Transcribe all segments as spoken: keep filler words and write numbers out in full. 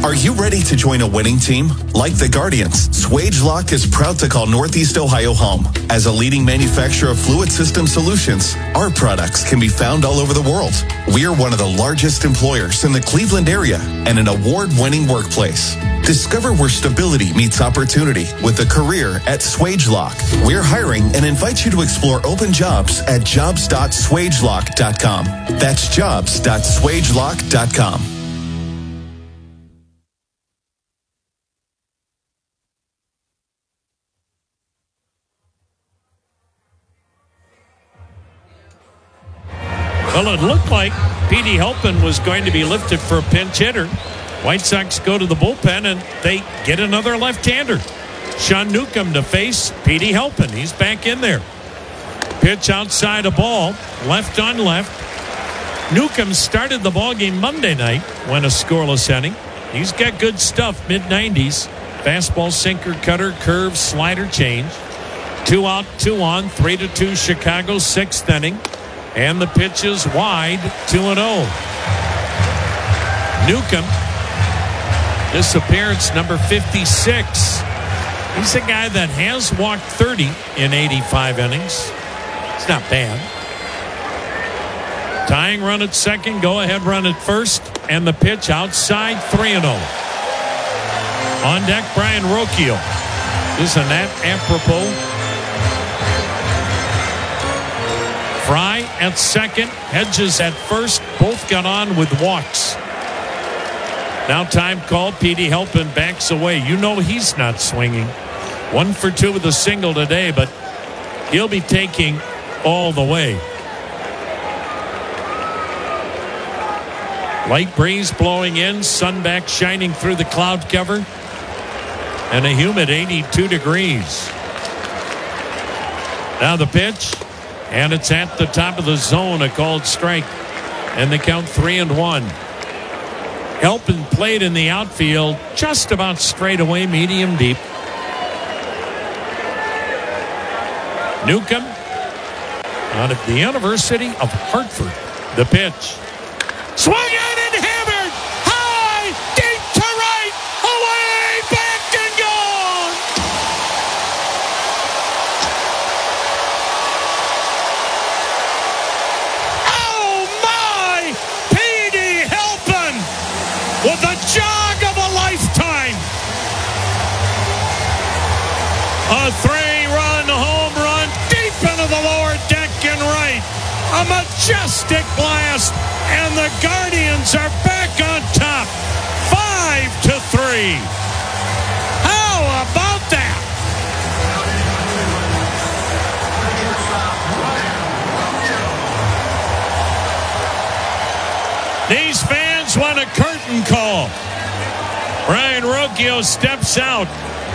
Are you ready to join a winning team? Like the Guardians, Swagelok is proud to call Northeast Ohio home. As a leading manufacturer of fluid system solutions, our products can be found all over the world. We are one of the largest employers in the Cleveland area and an award-winning workplace. Discover where stability meets opportunity with a career at Swagelok. We're hiring and invite you to explore open jobs at jobs dot swagelok dot com. That's jobs dot swagelok dot com. Well, it looked like Petey Helpin was going to be lifted for a pinch hitter. White Sox go to the bullpen, and they get another left-hander. Sean Newcomb to face Petey Helpin. He's back in there. Pitch outside a ball, left on left. Newcomb started the ballgame Monday night, went a scoreless inning. He's got good stuff, mid nineties. Fastball, sinker, cutter, curve, slider, change. Two out, two on, three to two Chicago, sixth inning. And the pitch is wide, two and oh. Newcomb, this appearance number fifty-six. He's a guy that has walked thirty in eighty-five innings. It's not bad. Tying run at second, go ahead run at first, and the pitch outside, three and oh. On deck, Brian Rocchio. Isn't that apropos? Fry at second, Hedges at first. Both got on with walks. Now time called. Petey Helpin backs away. You know he's not swinging. One for two with a single today, but he'll be taking all the way. Light breeze blowing in, sun back shining through the cloud cover, and a humid eighty-two degrees. Now the pitch. And it's at the top of the zone, a called strike. And they count three and one. Helpin played in the outfield just about straight away, medium deep. Newcomb out of the University of Hartford. The pitch. Swung on and hammered. High, deep to right. Away, back and gone. With a jog of a lifetime. A three-run home run deep into the lower deck and right. A majestic blast, and the Guardians are back on top. Five to three. How about that? These fans want a curtain call. Brian Rocchio steps out.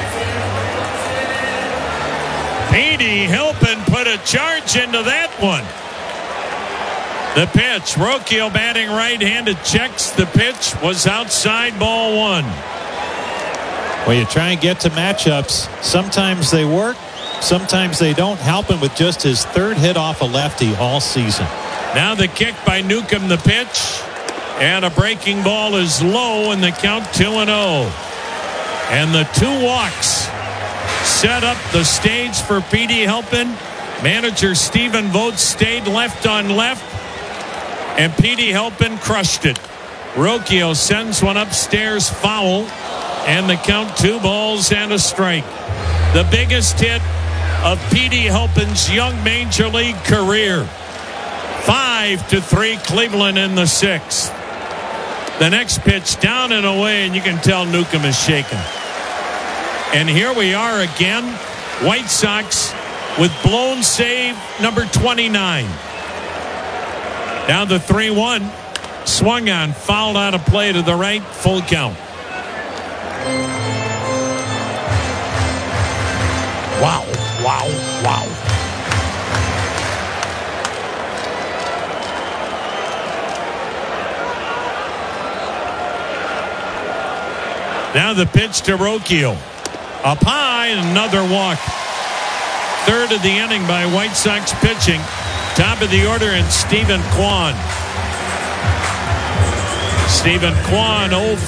Petey Helpin put a charge into that one. The pitch. Rocchio batting right-handed, checks the pitch, was outside, ball one. Well, you try and get to matchups. Sometimes they work, sometimes they don't. Helpin with just his third hit off a lefty all season. Now the kick by Newcomb, the pitch. And a breaking ball is low, and the count two and oh. And the two walks set up the stage for Petey Helpin. Manager Stephen Vogt stayed left on left, and Petey Helpin crushed it. Rocchio sends one upstairs, foul, and the count two balls and a strike. The biggest hit of Petey Helpin's young major league career. Five to three, Cleveland in the sixth. The next pitch down and away, and you can tell Newcomb is shaken. And here we are again. White Sox with blown save number twenty-nine. Now the three one. Swung on, fouled out of play to the right, full count. Wow, wow, wow. Now the pitch to Rocchio. Up high, another walk. Third of the inning by White Sox pitching. Top of the order, and Stephen Kwan. Stephen Kwan oh for